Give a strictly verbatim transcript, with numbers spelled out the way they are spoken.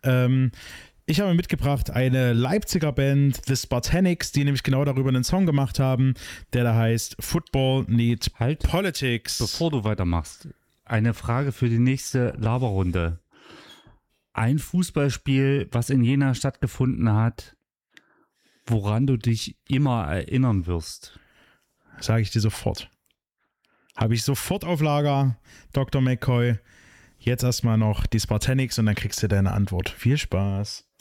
Ähm, ich habe mitgebracht eine Leipziger Band, The Spartanics, die nämlich genau darüber einen Song gemacht haben, der da heißt Football Need Halt, Politics. Bevor du weitermachst, eine Frage für die nächste Laberrunde. Ein Fußballspiel, was in Jena stattgefunden hat, woran du dich immer erinnern wirst. Sage ich dir sofort. Habe ich sofort auf Lager, Doktor McCoy. Jetzt erstmal noch die Spartanics und dann kriegst du deine Antwort. Viel Spaß.